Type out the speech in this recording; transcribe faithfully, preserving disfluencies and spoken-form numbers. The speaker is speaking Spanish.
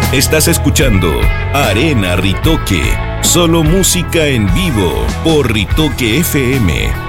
Estás escuchando Arena Ritoque, solo música en vivo por Ritoque F M.